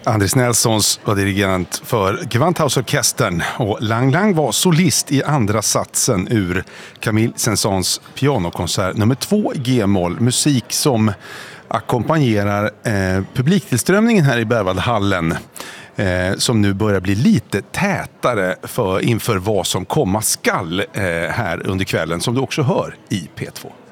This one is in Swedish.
Andris Nelsons var dirigent för Gewandhausorkestern och Lang Lang var solist i andra satsen ur Camille Saint-Saëns pianokonsert nummer 2 i G-moll. Musik som ackompanjerar publiktillströmningen här i Berwaldhallen, som nu börjar bli lite tätare inför vad som komma skall här under kvällen, som du också hör i P2.